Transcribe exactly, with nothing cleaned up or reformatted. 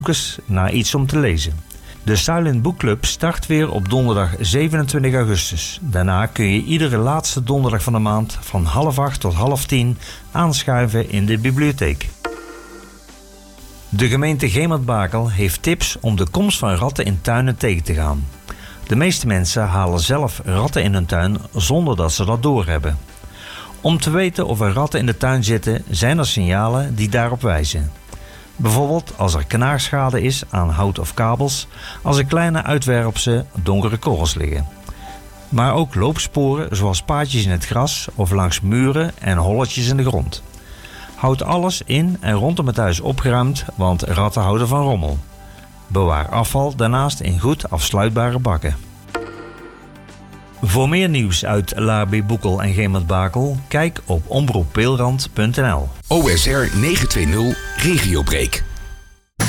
eens naar iets om te lezen. De Silent Book Club start weer op donderdag zevenentwintig augustus. Daarna kun je iedere laatste donderdag van de maand van half acht tot half tien aanschuiven in de bibliotheek. De gemeente Gemert-Bakel heeft tips om de komst van ratten in tuinen tegen te gaan. De meeste mensen halen zelf ratten in hun tuin zonder dat ze dat doorhebben. Om te weten of er ratten in de tuin zitten, zijn er signalen die daarop wijzen. Bijvoorbeeld als er knaagschade is aan hout of kabels, als er kleine uitwerpse donkere korrels liggen. Maar ook loopsporen zoals paadjes in het gras of langs muren en holletjes in de grond. Houd alles in en rondom het huis opgeruimd, want ratten houden van rommel. Bewaar afval daarnaast in goed afsluitbare bakken. Voor meer nieuws uit Laarby, Boekel en Gemert-Bakel, kijk op omroep peelrand punt n l. O S R negen twintig Regiobreak.